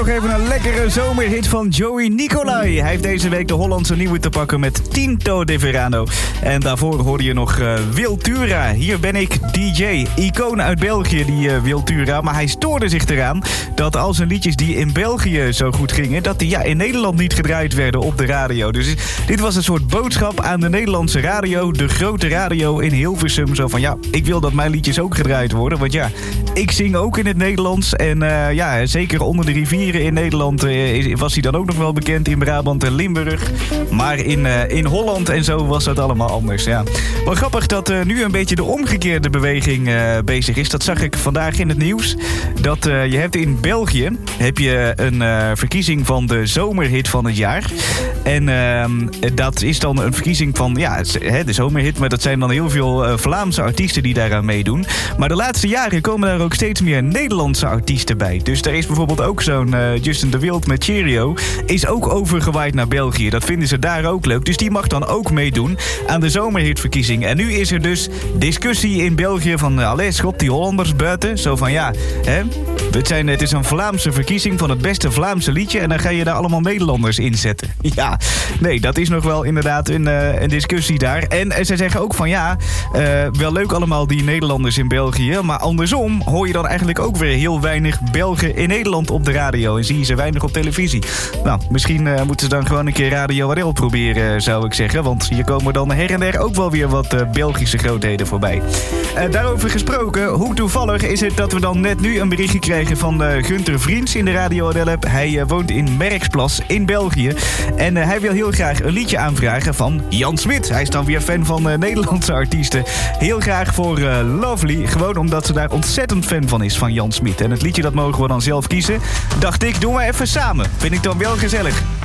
nog even een lekkere zomerhit van Joey Nicolai. Hij heeft deze week de Hollandse nieuwe te pakken met Tinto de Verano. En daarvoor hoorde je nog Wiltura. Hier ben ik, DJ. Icoon uit België, die Wiltura. Maar hij stoorde zich eraan dat al zijn liedjes die in België zo goed gingen, dat die in Nederland niet gedraaid werden op de radio. Dus dit was een soort boodschap aan de Nederlandse radio. De grote radio in Hilversum. Zo van ik wil dat mijn liedjes ook gedraaid worden. Want ik zing ook in het Nederlands. En zeker onder de rivieren in Nederland was hij dan ook nog wel bekend. In Brabant en Limburg. Maar in Holland en zo was dat allemaal anders. Ja. Wel grappig dat nu een beetje de omgekeerde beweging bezig is. Dat zag ik vandaag in het nieuws. Dat je hebt in België een verkiezing van de zomerhit van het jaar. En dat is dan een verkiezing van de zomerhit. Maar dat zijn dan heel veel Vlaamse artiesten die daaraan meedoen. Maar de laatste jaren komen daar ook steeds meer Nederlandse artiesten bij. Dus er is bijvoorbeeld ook zo'n Justin de Wild met Cheerio. Is ook overgewaaid naar België. Dat vinden ze daar ook leuk. Dus die mag dan ook meedoen aan de zomerhitverkiezing. En nu is er dus discussie in België van schop die Hollanders buiten. Zo van het is een Vlaamse verkiezing van het beste Vlaamse liedje. En dan ga je daar allemaal Nederlanders in zetten. Ja, nee, dat is nog wel inderdaad een discussie daar. En ze zeggen ook van wel leuk allemaal die Nederlanders in België. Maar andersom hoor je dan eigenlijk ook weer heel weinig Belgen in Nederland op de radio. En zie je ze weinig op televisie. Nou, misschien moeten ze dan gewoon een keer Radio RL proberen, zou ik zeggen. Want hier komen dan her en der ook wel weer wat Belgische grootheden voorbij. Daarover gesproken, hoe toevallig is het dat we dan net nu een berichtje krijgen van Gunther Vriends in de Radio RL-app. Hij woont in Merksplas in België. En hij wil heel graag een liedje aanvragen van Jan Smit. Hij is dan weer fan van Nederlandse artiesten. Heel graag voor Lovely. Gewoon omdat ze daar ontzettend fan van is, van Jan Smit. En het liedje dat mogen we dan zelf kiezen. Dacht ik, doen we even samen. Vind ik dan wel gezellig.